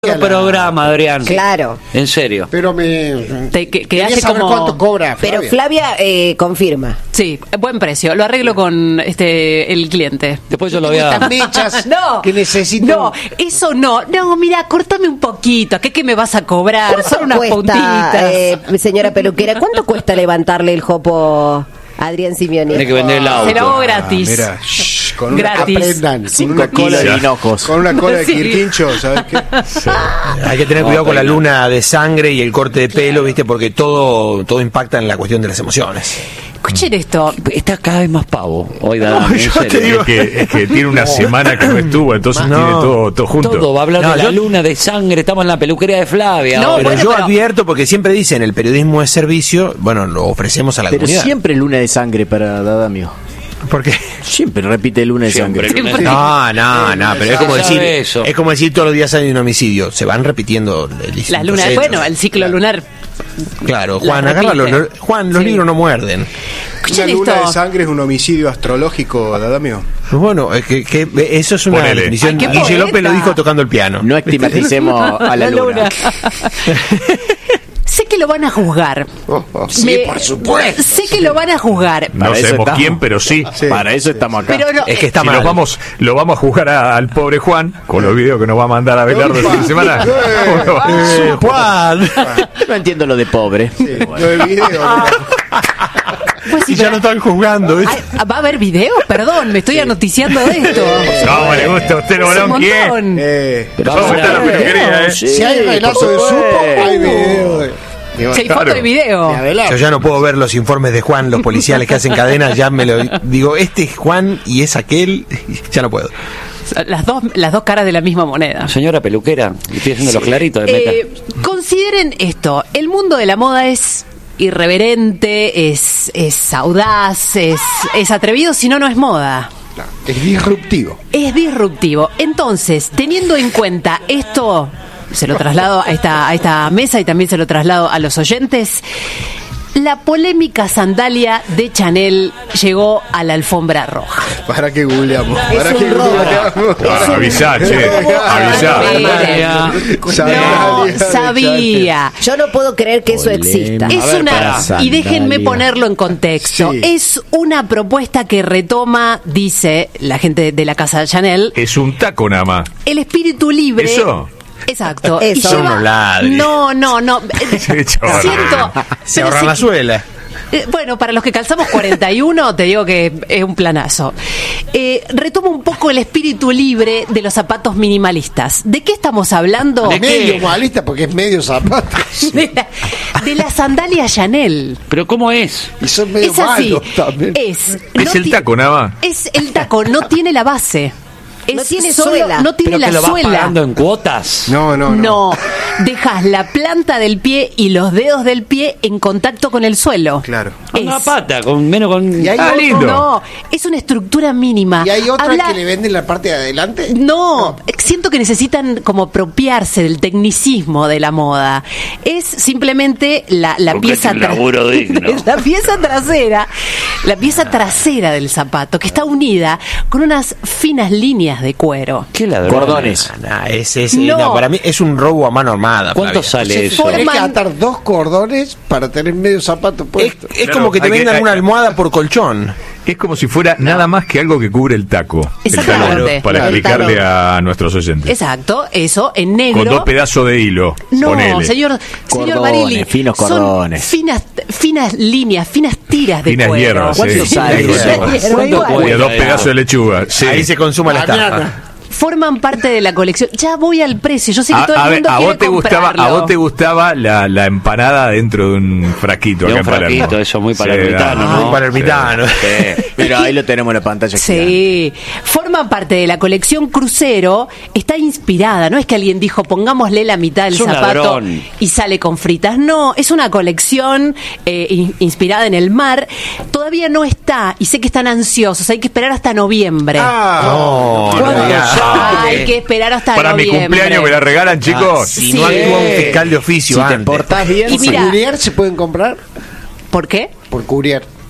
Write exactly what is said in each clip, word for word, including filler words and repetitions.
Otro programa, Adrián. Claro. En serio. Pero me... Te, que, que hace saber como... cuánto cobra Flavia. Pero Flavia eh, confirma. Sí, buen precio. Lo arreglo con este el cliente. Después yo lo voy a... Estas mechas No, que necesito... no, eso no. No, mira, cortame un poquito. ¿Qué, qué me vas a cobrar? Son unas cuesta, puntitas. eh, señora peluquera, ¿cuánto cuesta levantarle el jopo a Adrián Simeoni? Tiene que vender el auto. Se lo hago gratis. Ah, mira, shh, con una, Gratis. aprendan, con Cinco una cola kilos de de hinojos. Con una cola de Sí. quirquincho, ¿sabes qué? Hay que tener cuidado con la luna de sangre y el corte de pelo, ¿viste? Porque todo todo impacta en la cuestión de las emociones. Escuchen esto. Está cada vez más pavo. Oiga, No, en yo serio. te digo- Es que, es que tiene una semana que no estuvo, entonces No. tiene todo, todo junto. Todo, va a hablar No, de la yo- luna de sangre. Estamos en la peluquería de Flavia. No, ahora. Pero bueno, yo pero- advierto, porque siempre dicen, el periodismo es servicio, bueno, lo ofrecemos a la Pero comunidad. siempre luna de sangre para Dadamio. ¿Por qué? Siempre repite luna de Siempre sangre. luna de Siempre. sangre. No, no, no, pero es como Ya decir, sabe eso. es como decir todos los días hay un homicidio, se van repitiendo distintos Las lunas, hechos. bueno, el ciclo lunar. Claro, las Juan, agárralo, repite. los- Juan, los Sí. libros no muerden. Una Escuchen luna esto. de sangre es un homicidio astrológico, Dadamio. Bueno, es que, que eso es una Ponele. definición. Ay, qué Guille poeta. López lo dijo tocando el piano. No estigmaticemos a la luna. Sé que lo van a juzgar. Sí, Me- por supuesto. Sé que lo van a juzgar. No Para eso sabemos estamos. quién, pero sí. Sí. Para eso estamos acá. Pero no, Es que está Si mal. lo vamos, lo vamos a juzgar a- al pobre Juan, con los videos que nos va a mandar a Belardo el fin de semana. Eh, Juan. No entiendo lo de pobre. Sí, lo del video. mira. pues sí, Y ya pero- lo están juzgando. ¿viste? Ay, ¿va a haber video? Perdón, me estoy anoticiando de esto. No, le gusta a usted el Es un bolón, ¿quién? montón. Eh, Vamos a estar en la peluquería, ¿eh? Sí, si hay relazo de por supo, supuesto. hay video. de- de- Si hay foto Claro. y video. de Abelardo. Yo ya no puedo ver los informes de Juan, los policiales que hacen cadena, ya me lo digo, este es Juan y es aquel, ya no puedo. Las dos, las dos caras de la misma moneda. Señora peluquera, estoy haciendo los claritos de meta. Eh, consideren esto, el mundo de la moda es irreverente, es, es audaz, es, es atrevido, si no, no es moda. No, es disruptivo. Es disruptivo. Entonces, teniendo en cuenta esto, se lo traslado a esta, a esta mesa y también se lo traslado a los oyentes. La polémica sandalia de Chanel llegó a la alfombra roja. ¿Para qué googleamos? Es ¿Para un qué robo. googleamos? Ah, avisá, che, avisá. Mira. No, Sandalia de sabía. Yo no puedo creer que eso exista. Es A ver, una, para y déjenme sandalia. ponerlo en contexto, Sí. es una propuesta que retoma, dice la gente de la casa de Chanel, Es un taco nada más. el espíritu libre. ¿Eso? Exacto. Eso. Y Son unos ladris. no, no, no. Eh, Sí, chaval. Siento. Se pero ahorran sí- la suela. eh, Bueno, para los que calzamos cuarenta y uno, te digo que es un planazo. Eh, retomo un poco el espíritu libre de los zapatos minimalistas. ¿De qué estamos hablando? ¿De qué? Medio malista porque es medio zapato. De la, de la sandalia Chanel. ¿Pero cómo es? Y son medio Es así. malos también. Es, Es no el ti- taco nada más. Es el taco, no tiene la base. Es No tiene solo- suela. No tiene ¿Pero que la lo vas suela. pagando en cuotas? No, no, no. No, dejas la planta del pie y los dedos del pie en contacto con el suelo. Claro. Con una Es- pata, con menos con... Y hay Ah, otro- lindo. No, es una estructura mínima. ¿Y hay otra Habla- que le venden la parte de adelante? No, siento que necesitan como apropiarse del tecnicismo de la moda. Es simplemente la, la Porque pieza es un laburo tra- digno. la pieza trasera, la pieza trasera del zapato que está unida con unas finas líneas de cuero. ¿Qué ladrón? Cordones. Nah, es, es- No. no, para mí es un robo a mano armada. ¿Cuánto Flavia. sale Se eso? forma- Tenés que Forman- atar dos cordones para tener medio zapato Es, puesto. es Claro, como que te hay que- vendan hay- una almohada por colchón. Es como si fuera nada más que algo que cubre el taco. El Exactamente. talón, para Claro, el explicarle talón. a nuestros oyentes. Exacto, eso en negro. Con dos pedazos de hilo. No, ponele. señor, señor Cordones, Marilli, finos son cordones. finas, finas líneas, finas tiras de Finas cuero. hierbas, ¿Cuánto sí. sale? Sí, Hierba. Hierba igual. Y a dos Cuesta, pedazos de lechuga. Sí. Ahí se consuma la estafa. Mañana. Forman parte de la colección. Ya voy al precio. Yo sé que A, todo el a ver, mundo a quiere vos te gustaba, a comprarlo. vos te gustaba la, la empanada dentro de un fraquito De acá un en Palermo. fraquito, eso muy Sí, palermitano, da- ¿no? Muy palermitano. Sí. Pero ahí lo tenemos en la pantalla. Sí, forman parte de la colección Crucero, está inspirada, no es que alguien dijo pongámosle la mitad del Es un zapato ladrón. y sale con fritas, no, es una colección eh, in- inspirada en el mar, todavía no está y sé que están ansiosos, hay que esperar hasta noviembre. Ah, No, no ¿Cuándo digas. sale? Hay que esperar hasta Para mi noviembre. cumpleaños me la regalan, chicos. Si Sí. no actúa un fiscal de oficio Si te antes. portás bien, Y sí. mira- ¿Courier se pueden comprar? ¿Por qué? Por courier.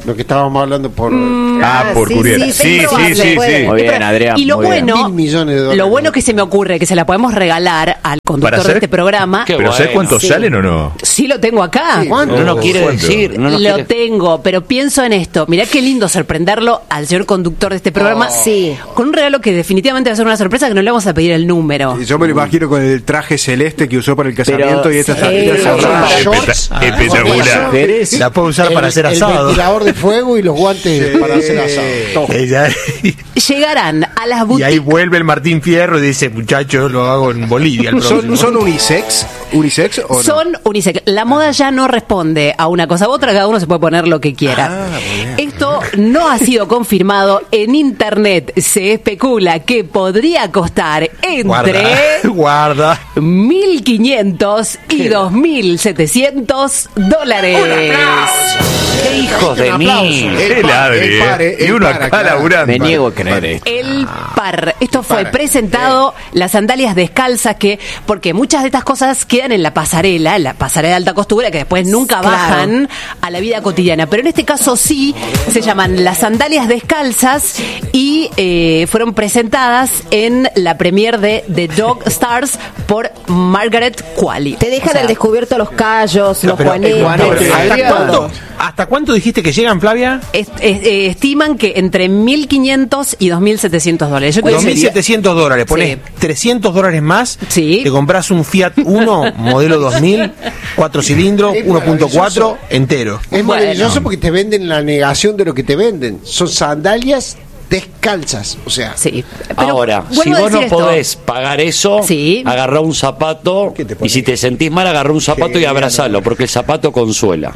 Lo que estábamos hablando por... Ah, por sí, Curiel. sí, Sí, es sí, probable, sí, puede. sí. Muy bien, Adrián. Y lo muy bien. bueno, Mil millones de dólares. lo bueno que se me ocurre que se la podemos regalar al conductor Para de hacer- este programa. Qué ¿Pero sabes bueno. cuántos Sí. salen o no? Sí lo tengo acá. ¿Cuánto? No, no quiere ¿Cuánto? decir. No nos lo quiere- tengo, pero pienso en esto. Mirá qué lindo sorprenderlo al señor conductor de este programa. Sí. Con un regalo que definitivamente va a ser una sorpresa, que no le vamos a pedir el número. Y yo me lo imagino con el traje celeste que usó para el casamiento Pero- y estas Sí. tarjetas Sí. cerradas. Ah, shorts, Especta- Espectacular. Mujeres. La puedo usar el, para hacer el asado. ventilador de fuego y los guantes para hacer asado. Todo. Ella- Llegarán a las y ahí boutiques. vuelve el Martín Fierro y dice, muchachos, lo hago en Bolivia el próximo. ¿Son, ¿Son unisex? ¿Unisex o no? Son unisex. La moda ya no responde a una cosa u otra, cada uno se puede poner lo que quiera. Ah, muy bien. Esto no ha sido confirmado. En internet se especula que podría costar entre Guarda, guarda. mil quinientos y dos mil setecientos dólares. ¡Qué hijos de mí! El Qué par, ladre, el par, eh. el Y uno par, acá claro. laburando. Me niego a creer esto. El par. Esto fue par. presentado, las sandalias descalzas que, porque muchas de estas cosas quedan en la pasarela, en la pasarela de alta costura, que después nunca Claro. bajan a la vida cotidiana. Pero en este caso sí, se llaman las sandalias descalzas y eh, fueron presentadas en la premiere de The Dog Stars por Margaret Qualley. Te dejan O sea, al descubierto los callos, los Pero, juanetes. eh, Juanetes. ¿hasta, Adrián. cuánto, ¿Hasta cuánto dijiste que llegan, Flavia? es- es- eh, estiman que entre mil quinientos y dos mil setecientos dólares. Yo te dos mil diría- setecientos dólares, pones Sí. trescientos dólares más, Sí. te compras un Fiat Uno, modelo dos mil, cuatro cilindros, Es uno punto cuatro, maravilloso. entero. Es Bueno. maravilloso porque te venden la negación de lo que te venden. Son sandalias descalzas. O sea, Sí. Pero Ahora, vuelvo si a vos no decir esto. podés pagar eso, Sí. agarrá un zapato ¿Qué te y pones? si te sentís mal, agarrá un zapato y abrazalo, porque el zapato consuela.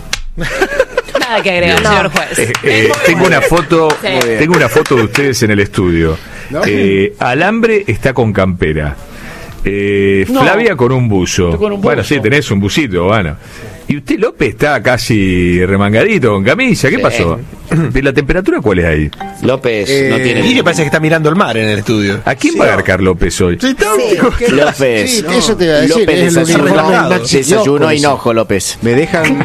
Nada que agregar, señor juez. Eh, eh, tengo una foto, Sí. tengo una foto de ustedes en el estudio. ¿No? Eh, Alambre está con campera. Eh, No. Flavia con un buzo. Estoy con un Bueno, buzo. sí, tenés un busito, bueno. Y usted, López, está casi remangadito, con camisa. ¿Qué Sí. pasó? ¿Y la temperatura cuál es ahí? López Eh, no tiene. Y que parece que está mirando el mar en el estudio. ¿A quién Sí, va a no. agarcar López hoy? Sí, López. Sí, eso te iba a decir. López es el desayunó, uniforme del Maxi desayunó Diócolis. hinojo, López. ¿Me dejan.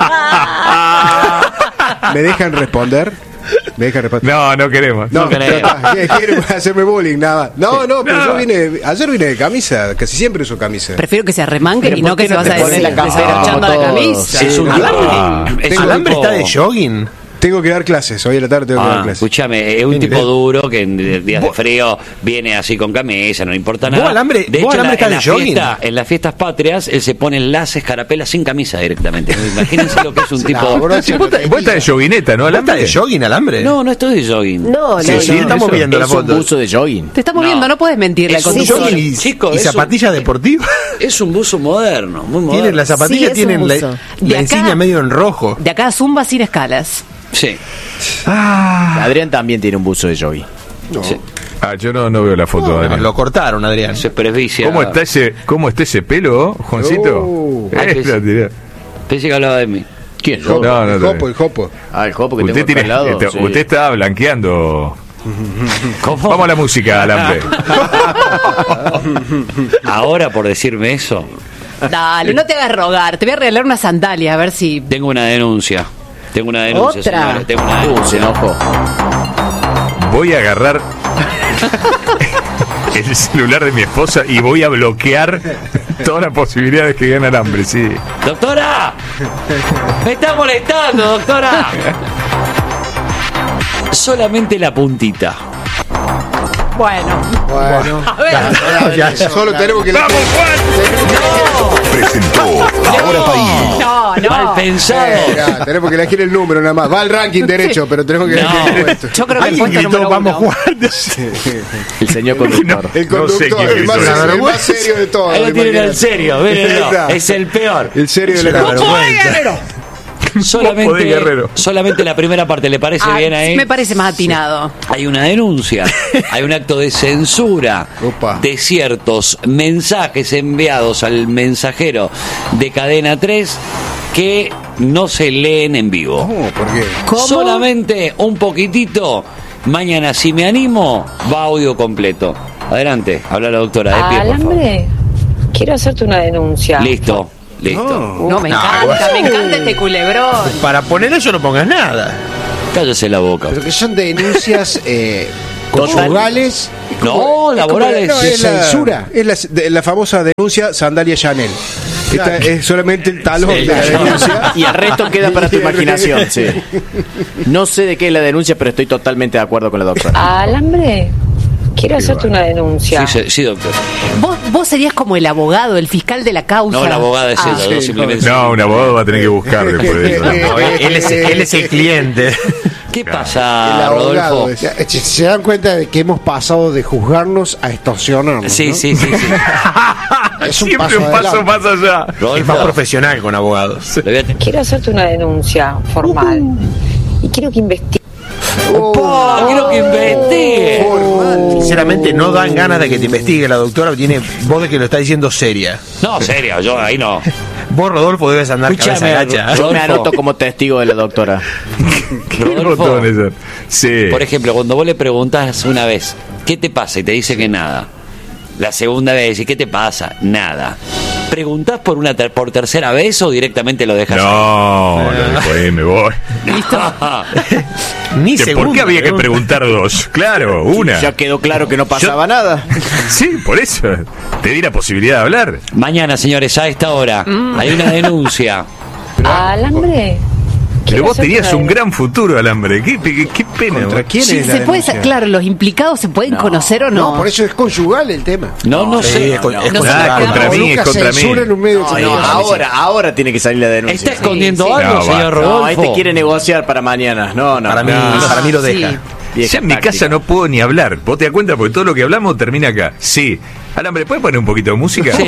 ¿Me dejan responder? ¿Me dejan responder? No, no queremos. No, No queremos. pero está, ¿qué- quieren hacerme bullying, nada. No, no, pero No. yo vine, ayer vine de camisa, casi siempre uso camisa. Prefiero que se arremangue Pero y ¿por no que qué se no vaya te a pones decir la campera desabrochando como la todos? camisa. Es un Ah. tipo. Es ¿El un alambre tipo- está de jogging? Tengo que dar clases, hoy a la tarde tengo que Ah, dar clases. escúchame, es un ¿Qué tipo nivel? duro que en días de Vos- frío viene así con camisa, no le importa ¿Vos, nada. Alambre- de vos, hecho, en, la- Alambre, estás en de la jogging? fiesta- en las fiestas patrias, él se pone las escarapelas sin camisa directamente. Imagínense lo que es un La tipo. brocha Sí, no vos, te estás- vos estás de joguineta, ¿no, ¿Vos estás Alambre? de jogging, Alambre? No, no estoy de jogging. No, Sí, no, sí, no. estamos eso- viendo la Es un foto. buzo de jogging. Te estamos No. viendo, no puedes mentirle al Es un conductor. buzo- Jogging y, Chico, y es un- zapatillas deportivas. Es un buzo moderno, muy moderno. Tienen las zapatillas, Sí, es un tienen la, buzo. la De acá- insignia medio en rojo. De acá a Zumba sin escalas. Sí. Adrián también tiene un buzo de jogging. sí. Ah, yo no, no veo la foto, Adrián. Lo cortaron, Adrián. Eso es presbicia. ¿Cómo está ese, cómo está ese pelo, Juancito? Oh. Ah, que Esa sí. tirá. Pensé que hablaba de mí. ¿Quién? No, no, el no. jopo, el jopo. Ah, el jopo que Usted, tengo acá tiene, al lado. este- sí. usted está blanqueando. ¿Cómo? Vamos a la música, Alambre. Ahora por decirme eso, Dale, no te hagas rogar. Te voy a regalar una sandalia, a ver si. tengo una denuncia. Tengo una denuncia, ¿Otra? señores. Tengo una Uh, se denuncia. enojó. Voy a agarrar el celular de mi esposa y voy a bloquear todas las posibilidades que gane Alambre, sí. ¡Doctora! ¡Me está molestando, doctora! Solamente la puntita. Bueno. Bueno, A ver. Ya, ya. Solo tenemos que. ¡Vamos, Juan! Presentó Ahora País. No, no. Mal pensado. Eh, ya, tenemos que elegir el número nada más. Va al ranking derecho, pero tenemos que No. elegir el puesto. Yo creo que el Alguien puesto gritó, número vamos, uno. Juan. El señor conductor. El No sé conductor, quién el, es más, eso. el La más vergüenza. serio de todos. Ahí lo tienen imagínate. en serio, mírenlo. Está. Es el peor. El serio de la La cosa. vergüenza. Solamente, Podés, Guerrero. solamente la primera parte, ¿le parece Ah, bien ahí? me parece más atinado. Hay una denuncia, hay un acto de censura Opa. de ciertos mensajes enviados al mensajero de Cadena tres que no se leen en vivo. ¿Cómo? ¿Por qué? ¿Cómo? Solamente un poquitito. Mañana, si me animo, va audio completo. Adelante, habla la doctora de pie, por favor. Alambre, quiero hacerte una denuncia. Listo. Listo. No, me No, encanta, me encanta este culebrón. Para poner eso no pongas nada. Cállese la boca. Pero que son denuncias eh, conyugales. No, laborales. No, de es la, censura. es la, de- la famosa denuncia Sandalia Chanel. Esta Claro. es solamente el talón Sí, de la denuncia. Y el resto queda para tu imaginación, sí. No sé de qué es la denuncia, pero estoy totalmente de acuerdo con la doctora. Alambre, quiero hacerte una denuncia. Sí, sí, sí, doctor. Vos, vos serías como el abogado, el fiscal de la causa. No, la abogada es Ah. ella, yo sí, simplemente. No, un abogado va a tener que buscar después de eso. No, él, él es, él es el cliente. ¿Qué El pasa, abogado Rodolfo? es- Ya, eh, Se dan cuenta de que hemos pasado de juzgarnos a extorsionarnos. Sí, ¿no? sí, sí, sí. Es un Siempre paso un paso adelante. más allá. Es más Rodolfo, profesional con abogados. lo voy a tener- Quiero hacerte una denuncia formal. Y quiero que investigues. ¡Oh! Quiero que investigue. Sinceramente, no dan ganas de que te investigue la doctora. Tiene voz de que lo está diciendo seria. No, serio, yo ahí no. Vos, Rodolfo, debes andar Escúchame, cabeza gacha. Yo me Rodolfo. anoto como testigo de la doctora. ¿Qué Rodolfo, botones son? Sí. por ejemplo, cuando vos le preguntás una vez, ¿qué te pasa? Y te dice que nada. La segunda vez, ¿y qué te pasa? Nada. ¿Preguntás por una ter- por tercera vez o directamente lo dejas? No, lo dejo ahí, me voy. Ni ¿Que ¿Por segunda qué había que pregunta. preguntar dos? Claro, una. Ya quedó claro que no pasaba nada. Sí, por eso. Te di la posibilidad de hablar. Mañana, señores, a esta hora, hay una denuncia. Alambre. Pero vos tenías un gran futuro, Alambre. Qué, qué, qué pena. ¿Contra vos. quién Sí, es la se puede, denuncia? claro, los implicados se pueden conocer o no. No, por eso es conyugal el tema. No, no, Sí, sé. es con- es no con- se Ah, la contra cagamos. mí, es Nunca contra mí. censura en un medio de No, no, comunicación. ahora, ahora tiene que salir la denuncia. ¿Está escondiendo sí. algo, No, señor va. Rodolfo? No, este quiere negociar para mañana. No, no. Para mí, no. para mí lo Sí. deja. Vieja Ya en mi táctica. casa no puedo ni hablar. ¿Vos te das cuenta? Porque todo lo que hablamos termina acá. Sí. Alambre, ¿puedes poner un poquito de música? Sí.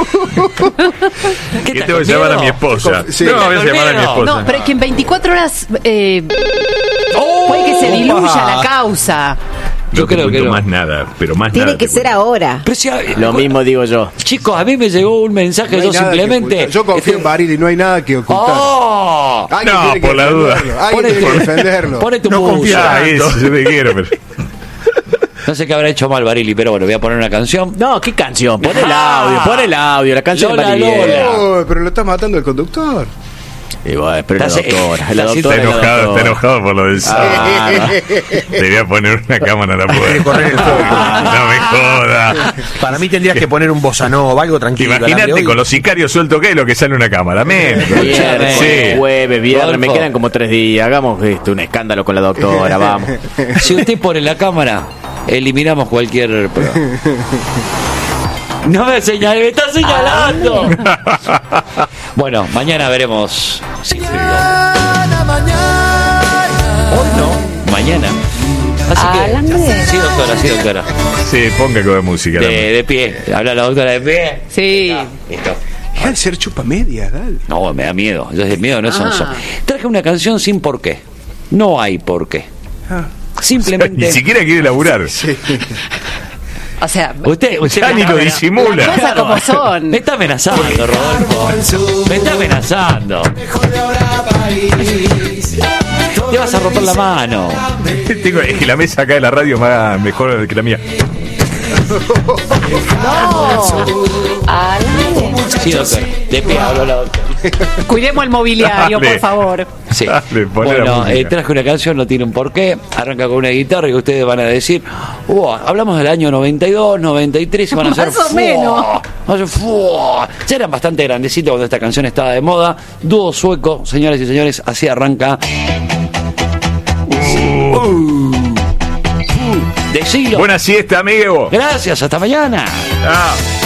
¿Qué Que tal, tengo que con llamar a miedo? mi esposa. Sí. No, voy a ¿Con llamar a mi miedo? esposa. No, pero es que en veinticuatro horas eh, ¡Oh! puede que se diluya la causa. No Yo te creo que cuento no. más nada, pero más Tiene nada. que te ser cuento. ahora. Pero si- Lo mismo digo yo. Chicos, a mí me llegó un mensaje, No hay yo nada que simplemente. ocultar. Yo confío en Barili y no hay nada que ocultar. ¡Oh! Alguien No, tiene que por la duda. defenderlo. Alguien tiene que defenderlo. Ponete un No buzo. confía. Ah, eso, yo te quiero, pero. No sé qué habrá hecho mal Barili, pero bueno, voy a poner una canción. No, ¿qué canción? Pon el Ah. audio, pon el audio. La canción Lola, es Marilena. Lola. Oh, pero lo está matando el conductor. Y bueno, pero la Está se- doctora. La está doctora Está es la enojado, está doctora. enojado por lo del sábado. Ah, no. Te voy a poner una cámara a la puerta. correr el fuego. No me jodas. Para mí tendrías que poner un bossa nova, algo tranquilo. Imagínate Alambre, hoy- con los sicarios sueltos que hay lo que sale una cámara. Men. Viernes, Sí. jueves, viernes, me Rodolfo. quedan como tres días. Hagamos esto, un escándalo con la doctora, vamos. Si usted pone la cámara, eliminamos cualquier. No me señale, me está señalando. Bueno, mañana veremos. Sí, sí. Hoy no, mañana. Así que. Alambre. Sí, doctora, sí, doctora. Sí, ponga algo de música. De, de pie. Habla la doctora de pie. Sí. Listo. Deja de ser chupa media, dale. No, me da miedo. Yo de miedo no es Ah. sonso. Traje una canción sin por qué. No hay por qué. Simplemente. Ni siquiera quiere laburar. O sea, Usted, usted Ya me ni está lo amena- disimula. las cosas como son. Me está amenazando, Rodolfo. Me está amenazando. Te vas a romper la mano. Tengo- es que la mesa acá de la radio es más mejor que la mía. Alambre. Sí, doctor. De pie, habló la doctora. Cuidemos el mobiliario, Dale. por favor. Sí. Dale, poné la Bueno, música. eh, traje una canción, no tiene un porqué. Arranca con una guitarra y ustedes van a decir, "Oh, hablamos del año noventa y dos, noventa y tres y van a hacer Más o "Fua". menos. Van a hacer "Fua". Ya eran bastante grandecitos cuando esta canción estaba de moda. Dúo sueco, señores y señores, así arranca. Decilo. Buena siesta, amigo. Gracias, hasta mañana. Ah.